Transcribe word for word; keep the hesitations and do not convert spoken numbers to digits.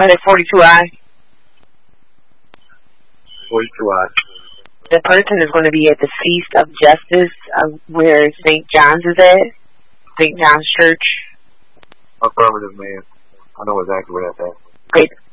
Are they forty-two I? forty-two I. The person is going to be at the Feast of Justice, uh, where Saint John's is at. Saint John's Church. Affirmative, man. I know exactly where that's at. Great.